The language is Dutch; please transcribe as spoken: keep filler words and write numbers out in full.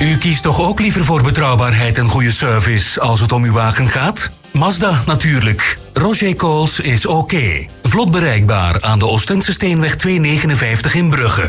U kiest toch ook liever voor betrouwbaarheid en goede service als het om uw wagen gaat? Mazda natuurlijk. Roger Coles is oké. Vlot bereikbaar aan de Oostendse Steenweg tweehonderdnegenenvijftig in Brugge.